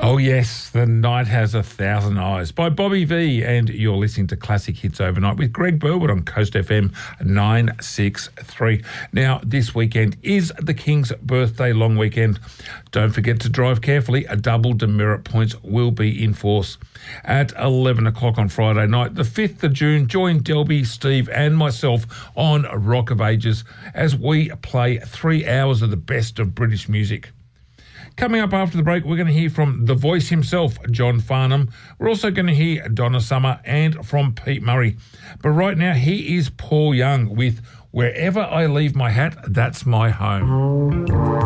Oh, yes, The Night Has a Thousand Eyes by Bobby V, and you're listening to Classic Hits Overnight with Greg Burwood on Coast FM 963. Now, this weekend is the King's birthday long weekend. Don't forget to drive carefully. A double demerit points will be in force. At 11 o'clock on Friday night, the 5th of June, join Delby, Steve and myself on Rock of Ages as we play 3 hours of the best of British music. Coming up after the break, we're going to hear from the voice himself, John Farnham. We're also going to hear Donna Summer and from Pete Murray. But right now, he is Paul Young with Wherever I Leave My Hat, That's My Home.